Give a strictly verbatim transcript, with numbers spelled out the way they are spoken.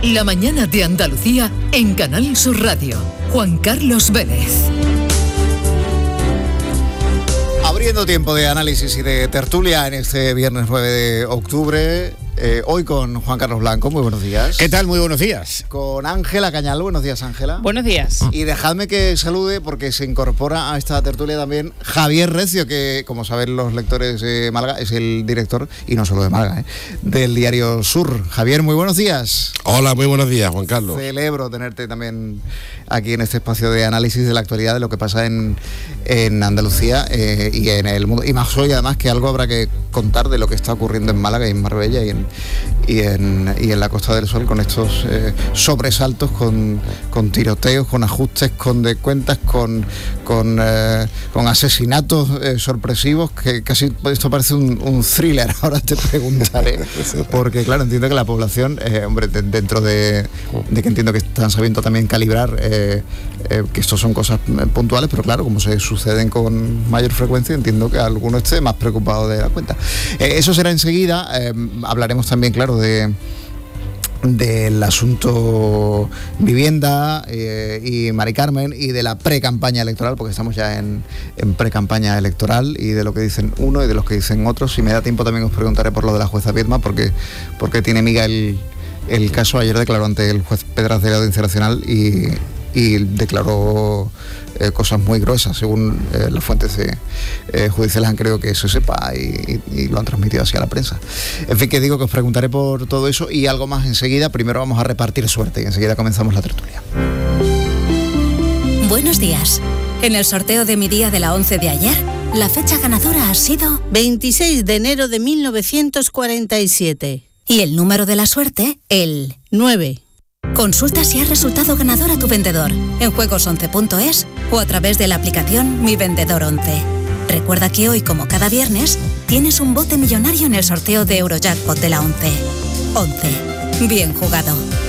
La mañana de Andalucía en Canal Sur Radio. Juan Carlos Vélez. Abriendo tiempo de análisis y de tertulia en este viernes nueve de octubre, eh, hoy con Juan Carlos Blanco, muy buenos días. ¿Qué tal? Muy buenos días. Con Ángela Cañal, buenos días, Ángela. Buenos días. Y dejadme que salude, porque se incorpora a esta tertulia también Javier Recio, que, como saben los lectores de Málaga, es el director, y no solo de Málaga, ¿eh? del diario Sur. Javier, muy buenos días. Hola, muy buenos días, Juan Carlos. Celebro tenerte también aquí en este espacio de análisis de la actualidad, de lo que pasa en, en Andalucía eh, y en el mundo. Y más hoy, además, que algo habrá que contar de lo que está ocurriendo en Málaga y en Marbella y en, y en, y en la Costa del Sol, con estos eh, sobresaltos, con, con tiroteos, con ajustes, con descuentas, con, con, eh, con asesinatos eh, sorpresivos, que casi esto parece un, un thriller. Ahora te preguntaré, porque claro, entiendo que la población, eh, hombre, de, dentro de, de que entiendo que están sabiendo también calibrar, eh, eh, que esto son cosas puntuales, pero claro, como se suceden con mayor frecuencia, entiendo que alguno esté más preocupado de la cuenta. Eh, eso será enseguida. Eh, hablaremos también, claro, de del asunto vivienda eh, y Mari Carmen, y de la pre-campaña electoral, porque estamos ya en, en pre-campaña electoral, y de lo que dicen uno y de lo que dicen otros. Si me da tiempo también os preguntaré por lo de la jueza Viedma, porque, porque tiene miga el, el caso. Ayer declaró ante el juez Pedraz de la Audiencia Nacional y, y declaró eh, cosas muy gruesas, según eh, las fuentes de, eh, judiciales han querido que se sepa, y, y, y lo han transmitido así a la prensa. En fin, que digo que os preguntaré por todo eso y algo más enseguida. Primero vamos a repartir suerte y enseguida comenzamos la tertulia. Buenos días. En el sorteo de mi día de la once de ayer, la fecha ganadora ha sido veintiséis de enero de mil novecientos cuarenta y siete. Y el número de la suerte, el nueve. Consulta si has resultado ganador a tu vendedor en juegos once punto es o a través de la aplicación Mi Vendedor once. Recuerda que hoy, como cada viernes, tienes un bote millonario en el sorteo de Eurojackpot de la once. once. Bien jugado.